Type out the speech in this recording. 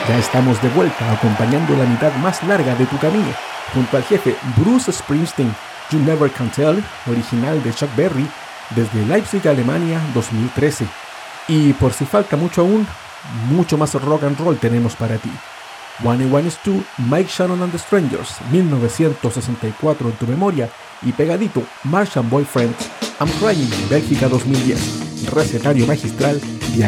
Ya estamos de vuelta acompañando la mitad más larga de tu camino, junto al jefe Bruce Springsteen, You Never Can Tell, original de Chuck Berry, desde Leipzig, Alemania, 2013. Y por si falta mucho aún, mucho más rock and roll tenemos para ti. One and One is Two, Mike Shannon and the Strangers, 1964 en tu memoria, y pegadito, Martian Boyfriend, I'm Crying, Bélgica 2010, recetario magistral